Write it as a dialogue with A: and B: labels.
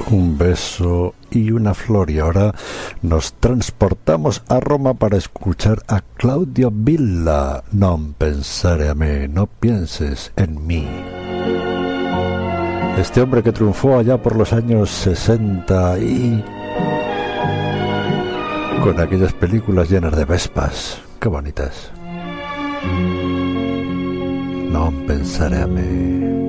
A: un beso y una flor. Y ahora nos transportamos a Roma para escuchar a Claudio Villa. Non pensare a me, no pienses en mí. Este hombre que triunfó allá por los años 60 y con aquellas películas llenas de vespas. Qué bonitas. Non pensare a me.